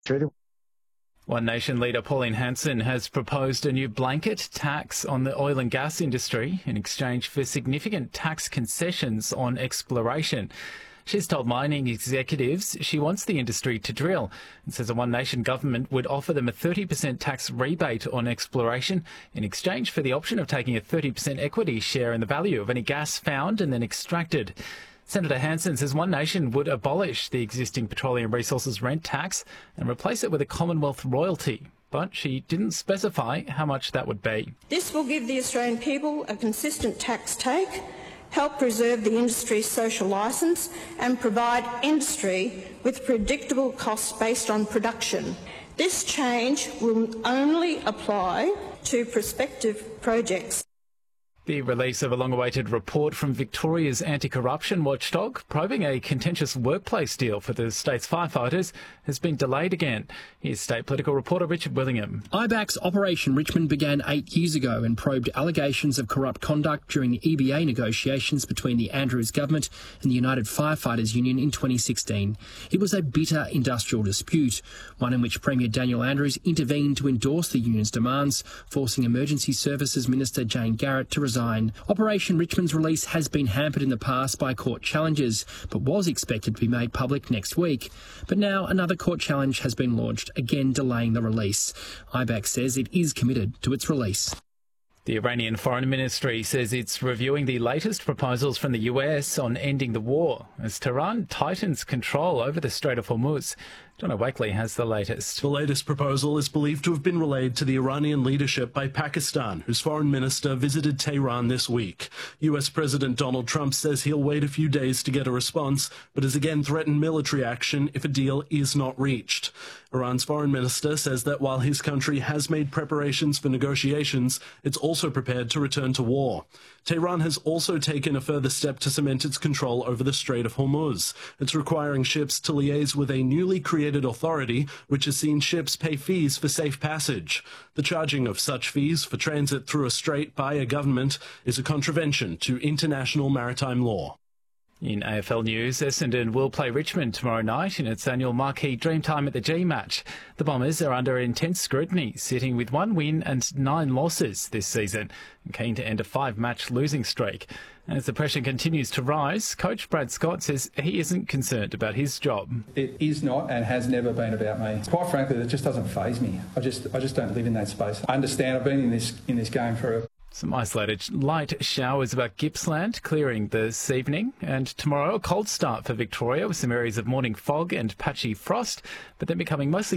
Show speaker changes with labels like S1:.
S1: One Nation leader Pauline Hanson has proposed a new blanket tax on the oil and gas industry in exchange for significant tax concessions on exploration. She's told mining executives she wants the industry to drill and says a One Nation government would offer them a 30% tax rebate on exploration in exchange for the option of taking a 30% equity share in the value of any gas found and then extracted. Senator Hanson says One Nation would abolish the existing petroleum resources rent tax and replace it with a Commonwealth royalty. But she didn't specify how much that would be.
S2: This will give the Australian people a consistent tax take, help preserve the industry's social licence and provide industry with predictable costs based on production. This change will only apply to prospective projects.
S1: The release of a long-awaited report from Victoria's anti-corruption watchdog probing a contentious workplace deal for the state's firefighters has been delayed again. Here's state political reporter Richard Willingham.
S3: IBAC's Operation Richmond began 8 years ago and probed allegations of corrupt conduct during the EBA negotiations between the Andrews government and the United Firefighters Union in 2016. It was a bitter industrial dispute, one in which Premier Daniel Andrews intervened to endorse the union's demands, forcing Emergency Services Minister Jane Garrett to resign. Operation Richmond's release has been hampered in the past by court challenges, but was expected to be made public next week. But now another court challenge has been launched, again delaying the release. IBAC says it is committed to its release.
S1: The Iranian Foreign Ministry says it's reviewing the latest proposals from the US on ending the war as Tehran tightens control over the Strait of Hormuz. Donna Wakely has the latest.
S4: The latest proposal is believed to have been relayed to the Iranian leadership by Pakistan, whose foreign minister visited Tehran this week. US President Donald Trump says he'll wait a few days to get a response, but has again threatened military action if a deal is not reached. Iran's foreign minister says that while his country has made preparations for negotiations, it's also prepared to return to war. Tehran has also taken a further step to cement its control over the Strait of Hormuz. It's requiring ships to liaise with a newly created authority, which has seen ships pay fees for safe passage. The charging of such fees for transit through a strait by a government is a contravention to international maritime law.
S1: In AFL news, Essendon will play Richmond tomorrow night in its annual marquee Dreamtime at the G match. The Bombers are under intense scrutiny, sitting with 1 win and 9 losses this season, and keen to end a 5-match losing streak. As the pressure continues to rise, coach Brad Scott says he isn't concerned about his job.
S5: It is not and has never been about me. Quite frankly, it just doesn't faze me. I just don't live in that space. I understand I've been in this game for
S1: Some isolated light showers about Gippsland clearing this evening, and tomorrow a cold start for Victoria with some areas of morning fog and patchy frost, but then becoming mostly